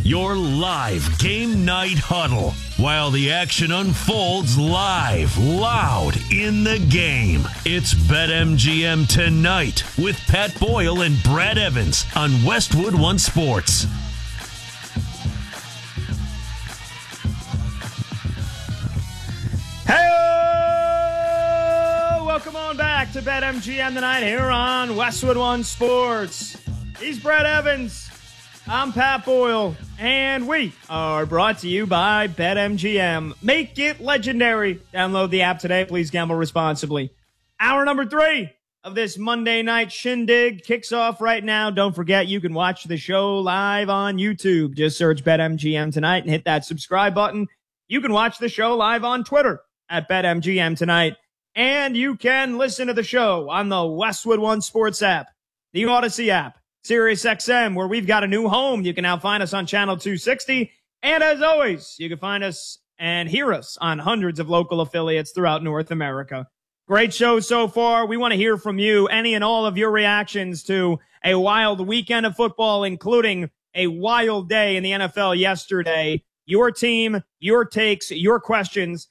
Your live game night huddle while the action unfolds live, loud in the game. It's BetMGM Tonight with Pat Boyle and Brad Evans on Westwood One Sports. Hey, welcome on back to BetMGM Tonight here on Westwood One Sports. He's Brad Evans. I'm Pat Boyle, and we are brought to you by BetMGM. Make it legendary. Download the app today. Please gamble responsibly. Hour number 3 of this Monday night shindig kicks off right now. Don't forget, you can watch the show live on YouTube. Just search BetMGM Tonight and hit that subscribe button. You can watch the show live on Twitter at BetMGM Tonight. And you can listen to the show on the Westwood One Sports app, the Odyssey app, Sirius XM, where we've got a new home. You can now find us on Channel 260. And as always, you can find us and hear us on hundreds of local affiliates throughout North America. Great show so far. We want to hear from you, any and all of your reactions to a wild weekend of football, including a wild day in the NFL yesterday. Your team, your takes, your questions,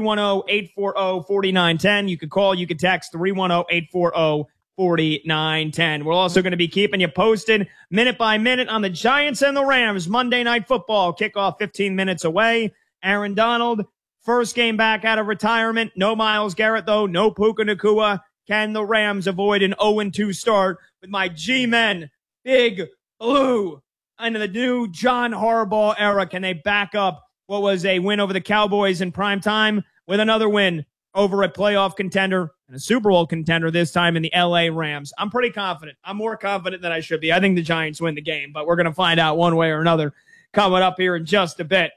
310-840-4910. You could call, you could text 310-840-4910. We're also going to be keeping you posted minute by minute on the Giants and the Rams. Monday Night Football kickoff 15 minutes away. Aaron Donald, first game back out of retirement. No Myles Garrett, though. No Puka Nacua. Can the Rams avoid an 0-2 start with my G-men, Big Blue, and the new John Harbaugh era? Can they back up what was a win over the Cowboys in prime time with another win over a playoff contender and a Super Bowl contender, this time in the LA Rams? I'm pretty confident. I'm more confident than I should be. I think the Giants win the game, but we're going to find out one way or another coming up here in just a bit.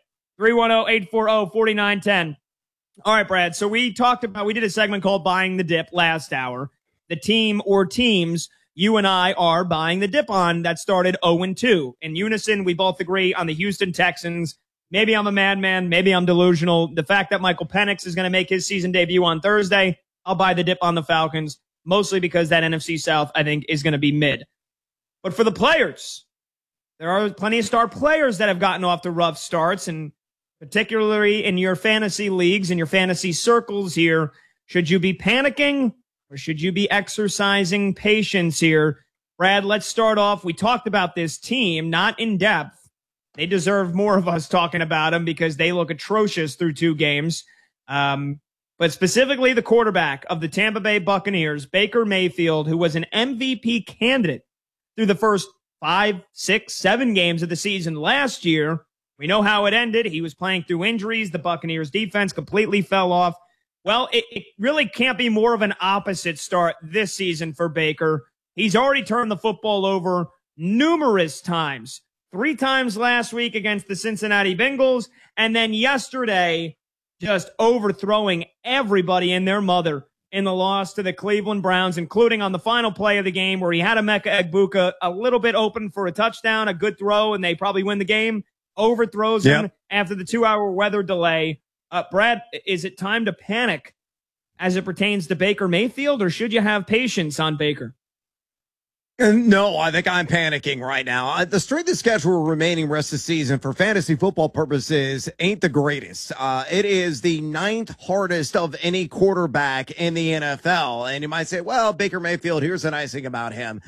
310-840-4910. All right, Brad. So we did a segment called Buying the Dip last hour. The team or teams you and I are buying the dip on that started 0-2. In unison, we both agree on the Houston Texans. Maybe I'm a madman. Maybe I'm delusional. The fact that Michael Penix is going to make his season debut on Thursday, I'll buy the dip on the Falcons, mostly because that NFC South, I think, is going to be mid. But for the players, there are plenty of star players that have gotten off to rough starts, and particularly in your fantasy leagues, in your fantasy circles here, should you be panicking or should you be exercising patience here? Brad, let's start off. We talked about this team, not in depth. They deserve more of us talking about them because they look atrocious through 2 games. But specifically the quarterback of the Tampa Bay Buccaneers, Baker Mayfield, who was an MVP candidate through the first 5, 6, 7 games of the season last year. We know how it ended. He was playing through injuries. The Buccaneers defense completely fell off. Well, it really can't be more of an opposite start this season for Baker. He's already turned the football over numerous times. 3 times last week against the Cincinnati Bengals, and then yesterday just overthrowing everybody and their mother in the loss to the Cleveland Browns, including on the final play of the game where he had Emeka Egbuka a little bit open for a touchdown, a good throw, and they probably win the game. Overthrows him after the 2-hour weather delay. Brad, is it time to panic as it pertains to Baker Mayfield, or should you have patience on Baker? No, I think I'm panicking right now. The strength of schedule remaining rest of the season for fantasy football purposes ain't the greatest. It is the 9th hardest of any quarterback in the NFL. And you might say, well, Baker Mayfield, here's the nice thing about him.